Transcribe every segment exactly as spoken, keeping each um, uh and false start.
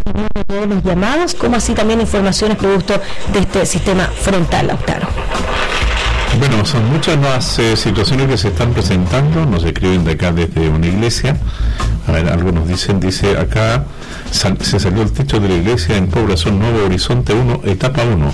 todos los llamados, como así también informaciones producto de este sistema frontal, Lautaro. Bueno, son muchas las eh, situaciones que se están presentando, nos escriben de acá desde una iglesia. A ver, algo nos dicen, dice acá, sal, se salió el techo de la iglesia en Población Nuevo Horizonte uno, etapa uno.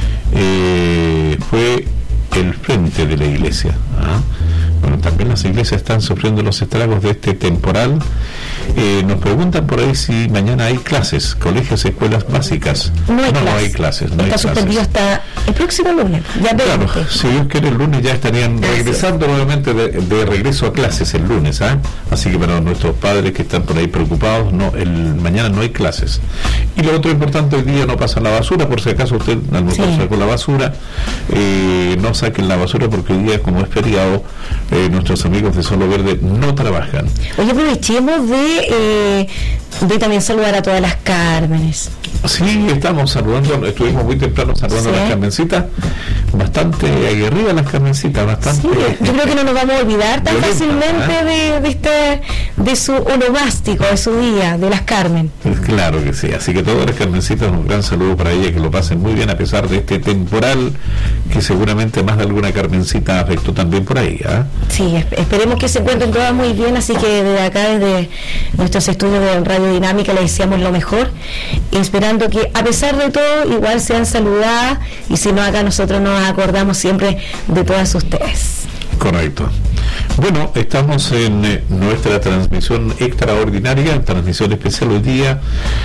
Eh, fue el frente de la iglesia. ¿Ah? Bueno, también las iglesias están sufriendo los estragos de este temporal. Eh, nos preguntan por ahí si mañana hay clases, colegios, escuelas básicas. No hay, no, clases. no hay clases. No Está hay suspendido hasta el próximo lunes. Ya claro, si Dios quiere, el lunes ya estarían regresando nuevamente de, de regreso a clases el lunes. ¿eh? Así que para nuestros padres que están por ahí preocupados, no, el mañana no hay clases. Y lo otro importante, hoy día no pasa la basura, por si acaso usted almorzó sí. sacó la basura, eh, no saquen la basura porque hoy día, como es feriado, eh, nuestros amigos de Solo Verde no trabajan. Oye, aprovechemos de, eh, de también saludar a todas las Cármenes. Sí, estamos saludando, estuvimos muy temprano saludando sí. a las Carmencitas, bastante aguerridas las Carmencitas, bastante. Sí, yo creo que no nos vamos a olvidar tan violenta, fácilmente ¿eh? de, de este, de su onomástico, de su día, de las Carmen. Claro que sí, así que todas las Carmencitas, un gran saludo para ellas, que lo pasen muy bien a pesar de este temporal que seguramente más de alguna Carmencita afectó también por ahí. ¿eh? Sí, esperemos que se encuentren todas muy bien, así que desde acá, desde nuestros estudios de Radio Dinámica, les deseamos lo mejor, esperando que a pesar de todo igual sean saludadas, y si no, acá nosotros nos acordamos siempre de todas ustedes. Correcto. Bueno, estamos en eh, nuestra transmisión extraordinaria, transmisión especial hoy día,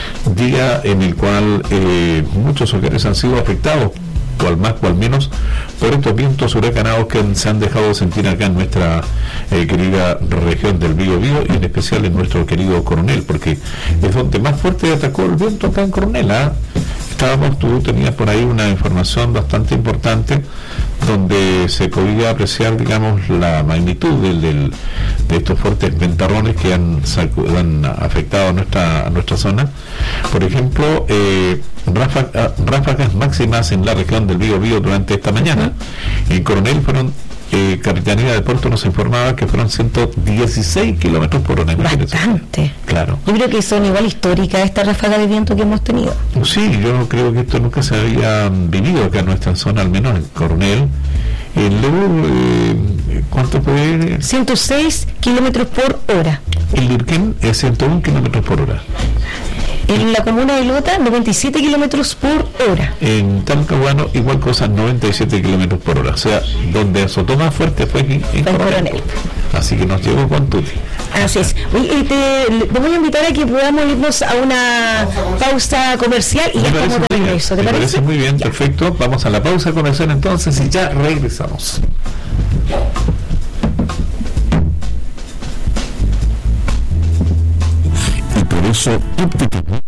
día en el cual eh, muchos hogares han sido afectados, cual más, cual menos, por estos vientos huracanados que se han dejado sentir acá en nuestra eh, querida región del Biobío, y en especial en nuestro querido Coronel, porque es donde más fuerte atacó el viento acá en Coronel. ¿eh? Estábamos, tú tenías por ahí una información bastante importante donde se podía apreciar, digamos, la magnitud del, del, de estos fuertes ventarrones que han, han afectado a nuestra, a nuestra zona. Por ejemplo, eh, ráfagas, ráfagas máximas en la región del Biobío durante esta mañana. En Coronel fueron, eh, Capitanía de Puerto nos informaba que fueron ciento dieciséis kilómetros por hora. Bastante. Claro. Yo creo que son igual históricas esta ráfaga de viento que hemos tenido. Sí, yo creo que esto nunca se había vivido acá en nuestra zona, al menos en Coronel. El luego, eh, ¿cuánto fue? ciento seis kilómetros por hora. El Lirquén es ciento uno kilómetros por hora. En la comuna de Lota, noventa y siete kilómetros por hora. En Talcahuano, igual cosa, noventa y siete kilómetros por hora. O sea, donde azotó más fuerte fue en, en Coronel. Coronel. Así que nos llegó con tutti. Así es. Oye, te, te voy a invitar a que podamos irnos a una pausa comercial y ya estamos de regreso. ¿Te me parece? parece muy bien, ya. Perfecto. Vamos a la pausa comercial entonces y ya regresamos. Y por eso, óptica